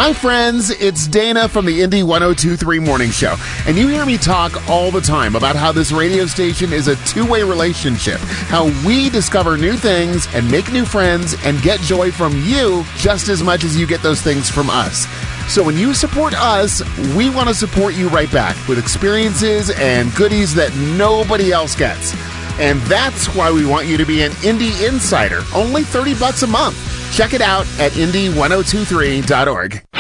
Hi, friends. It's Dana from the Indy 102.3 Morning Show. And you hear me talk all the time about how this radio station is a two-way relationship, how we discover new things and make new friends and get joy from you just as much as you get those things from us. So when you support us, we want to support you right back with experiences and goodies that nobody else gets. And that's why we want you to be an Indy Insider. Only $30 a month. Check it out at Indy1023.org.